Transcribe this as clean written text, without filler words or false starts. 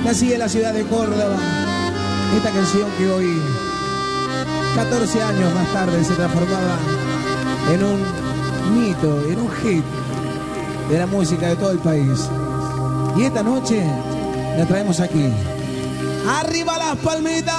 nací en la ciudad de Córdoba. Esta canción que hoy, 14 años más tarde, se transformaba en un mito, en un hit de la música de todo el país. Y esta noche la traemos aquí. ¡Arriba las palmitas!